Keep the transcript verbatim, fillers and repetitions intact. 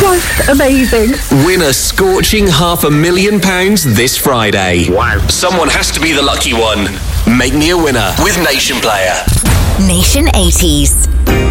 Oh, amazing. Win a scorching half a million pounds this Friday. Wow. Someone has to be the lucky one. Make me a winner with Nation Player. Nation eighties.